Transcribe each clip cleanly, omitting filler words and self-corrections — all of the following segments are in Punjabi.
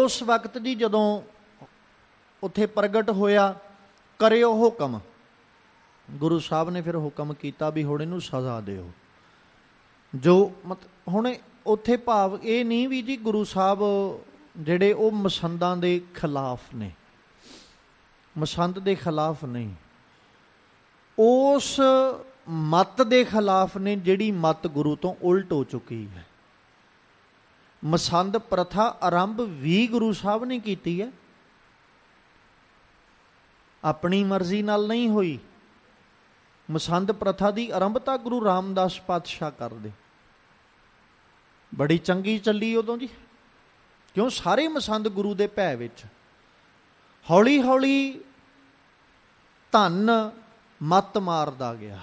ਉਸ ਵਕਤ ਜੀ ਜਦੋਂ ਉੱਥੇ ਪ੍ਰਗਟ ਹੋਇਆ, ਕਰਿਓ ਹੁਕਮ। ਗੁਰੂ ਸਾਹਿਬ ਨੇ ਫਿਰ ਹੁਕਮ ਕੀਤਾ ਵੀ ਹੁਣ ਇਹਨੂੰ ਸਜ਼ਾ ਦਿਓ। ਜੋ ਹੁਣ ਉੱਥੇ ਭਾਵ ਇਹ ਨਹੀਂ ਵੀ ਜੀ ਗੁਰੂ ਸਾਹਿਬ ਜਿਹੜੇ ਉਹ ਮਸੰਦਾਂ ਦੇ ਖਿਲਾਫ ਨੇ, ਮਸੰਦ ਦੇ ਖਿਲਾਫ ਨਹੀਂ, ਉਸ ਮੱਤ ਦੇ ਖਿਲਾਫ ਨੇ ਜਿਹੜੀ ਮੱਤ ਗੁਰੂ ਤੋਂ ਉਲਟ ਹੋ ਚੁੱਕੀ ਹੈ। ਮਸੰਦ ਪ੍ਰਥਾ ਆਰੰਭ ਵੀ ਗੁਰੂ ਸਾਹਿਬ ਨੇ ਕੀਤੀ ਹੈ, ਆਪਣੀ ਮਰਜ਼ੀ ਨਾਲ ਨਹੀਂ ਹੋਈ। ਮਸੰਦ ਪ੍ਰਥਾ ਦੀ ਆਰੰਭਤਾ ਗੁਰੂ ਰਾਮਦਾਸ ਪਾਤਸ਼ਾਹ ਕਰਦੇ, ਬੜੀ ਚੰਗੀ ਚੱਲੀ ਉਦੋਂ ਜੀ, ਕਿਉਂ ਸਾਰੇ ਮਸੰਦ ਗੁਰੂ ਦੇ ਭੈ ਵਿੱਚ। ਹੌਲੀ ਹੌਲੀ ਧਨ ਮੱਤ ਮਾਰਦਾ ਗਿਆ,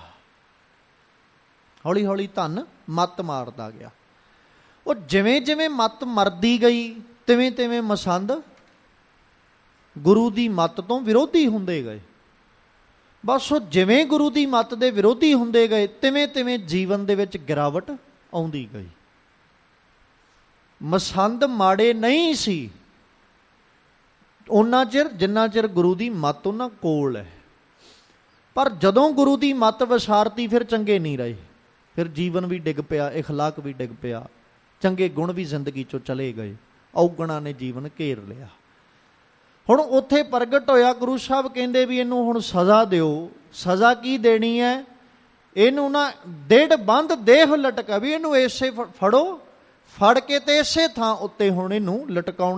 ਹੌਲੀ ਹੌਲੀ ਧਨ ਮੱਤ ਮਾਰਦਾ ਗਿਆ। ਉਹ ਜਿਵੇਂ ਜਿਵੇਂ ਮੱਤ ਮਰਦੀ ਗਈ ਤਿਵੇਂ ਤਿਵੇਂ ਮਸੰਦ ਗੁਰੂ ਦੀ ਮੱਤ ਤੋਂ ਵਿਰੋਧੀ ਹੁੰਦੇ ਗਏ। ਬਸ ਉਹ ਜਿਵੇਂ ਗੁਰੂ ਦੀ ਮੱਤ ਦੇ ਵਿਰੋਧੀ ਹੁੰਦੇ ਗਏ ਤਿਵੇਂ ਤਿਵੇਂ ਜੀਵਨ ਦੇ ਵਿੱਚ ਗਿਰਾਵਟ ਆਉਂਦੀ ਗਈ। ਮਸੰਦ ਮਾੜੇ ਨਹੀਂ ਸੀ ਉਹਨਾਂ ਚਿਰ ਜਿੰਨਾ ਚਿਰ ਗੁਰੂ ਦੀ ਮੱਤ ਉਹਨਾਂ ਕੋਲ ਹੈ, ਪਰ ਜਦੋਂ ਗੁਰੂ ਦੀ ਮੱਤ ਵਿਸਾਰਤੀ ਫਿਰ ਚੰਗੇ ਨਹੀਂ ਰਹੇ, ਫਿਰ ਜੀਵਨ ਵੀ ਡਿੱਗ ਪਿਆ, ਇਖਲਾਕ ਵੀ ਡਿੱਗ ਪਿਆ, ਚੰਗੇ ਗੁਣ ਵੀ ਜ਼ਿੰਦਗੀ ਚੋਂ ਚਲੇ ਗਏ, ਔਗਣਾਂ ਨੇ ਜੀਵਨ ਘੇਰ ਲਿਆ। ਹੁਣ ਉੱਥੇ ਪ੍ਰਗਟ ਹੋਇਆ, ਗੁਰੂ ਸਾਹਿਬ ਕਹਿੰਦੇ ਵੀ ਇਹਨੂੰ ਹੁਣ ਸਜ਼ਾ ਦਿਓ। ਸਜ਼ਾ ਕੀ ਦੇਣੀ ਹੈ? ਇਹਨੂੰ ਨਾ ਡੇਢ ਬੰਦ ਦੇਹ ਲਟਕਾ, ਵੀ ਇਹਨੂੰ ਇਸੇ ਫੜੋ, ਫੜ ਕੇ ਤੇ ਇਸੇ ਥਾਂ ਉੱਤੇ ਹੁਣ ਇਹਨੂੰ ਲਟਕਾਉਣਾ।